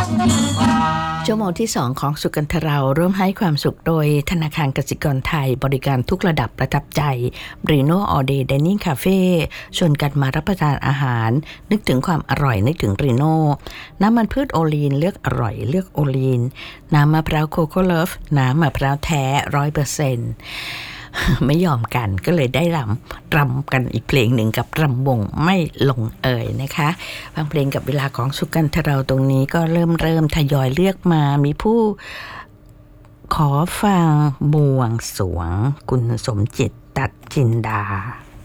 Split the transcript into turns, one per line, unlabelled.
ชั่วโมงที่2ของสุขกันทเราร่วมให้ความสุขโดยธนาคารกสิกรไทยบริการทุกระดับประทับใจ Reno All Day Dining Cafe ชวนกันมารับประทานอาหารนึกถึงความอร่อยนึกถึง Reno น้ำมันพืชโอลีนเลือกอร่อยเลือกโอลีนน้ำมะพร้าวโคโค่เลิฟน้ำมะพร้าวแท้ 100%ไม่ยอมกันก็เลยได้รำกันอีกเพลงหนึ่งกับรำวงไม่ลงเอ่ยนะคะฟังเพลงกับเวลาของสุกันทเราตรงนี้ก็เริ่มทยอยเลือกมามีผู้ขอฟังบวงสรวงคุณสมจิตตัดจินดา